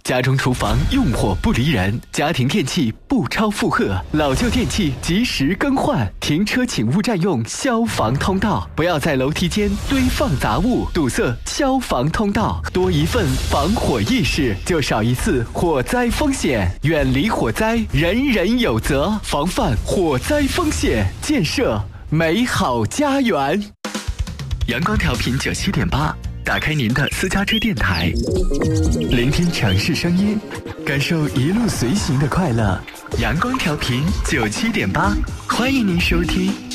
家中厨房用火不离人，家庭电器不超负荷，老旧电器及时更换，停车请勿占用消防通道，不要在楼梯间堆放杂物，堵塞消防通道。多一份防火意识，就少一次火灾风险。远离火灾，人人有责，防范火灾风险，建设美好家园。阳光调频97.8，打开您的私家车电台，聆听城市声音，感受一路随行的快乐。阳光调频97.8，欢迎您收听。